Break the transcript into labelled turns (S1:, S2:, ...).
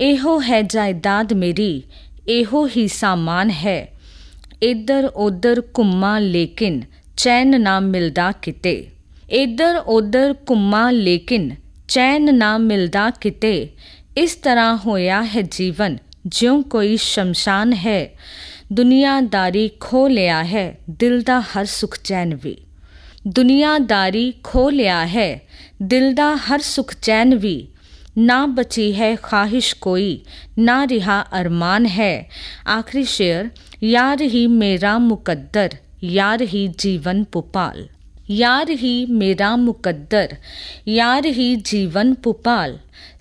S1: ਇਹੋ ਹੈ ਜਾਇਦਾਦ ਮੇਰੀ, ਇਹੋ ਹੀ ਸਾਮਾਨ ਹੈ। ਇੱਧਰ ਉੱਧਰ ਘੁੰਮਾਂ ਲੇਕਿਨ ਚੈਨ ਨਾ ਮਿਲਦਾ ਕਿਤੇ। ਇੱਧਰ ਉੱਧਰ ਘੁੰਮਾਂ ਲੇਕਿਨ ਚੈਨ ਨਾ ਮਿਲਦਾ ਕਿਤੇ। ਇਸ ਤਰ੍ਹਾਂ ਹੋਇਆ ਹੈ ਜੀਵਨ ਜਿਉਂ ਕੋਈ ਸ਼ਮਸ਼ਾਨ ਹੈ। ਦੁਨੀਆਦਾਰੀ ਖੋਹ ਲਿਆ ਹੈ ਦਿਲ ਦਾ ਹਰ ਸੁਖ ਚੈਨ ਵੀ। ਦੁਨੀਆਦਾਰੀ ਖੋਹ ਲਿਆ ਹੈ ਦਿਲ ਦਾ ਹਰ ਸੁਖ ਚੈਨ ਵੀ। ਨਾ ਬਚੀ ਹੈ ख्वाहिश कोई, ना रिहा अरमान है। आखिरी शेर, यार ही मेरा मुकद्दर, यार ही जीवन पुपाल। यार ही मेरा मुकद्दर, यार ही जीवन पुपाल।